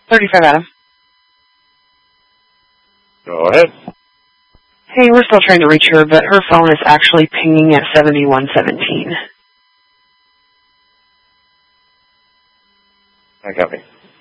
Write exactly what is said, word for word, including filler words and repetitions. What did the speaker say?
thirty-five Adam. Go ahead. Hey, we're still trying to reach her, but her phone is actually pinging at seventy-one seventeen. I got me.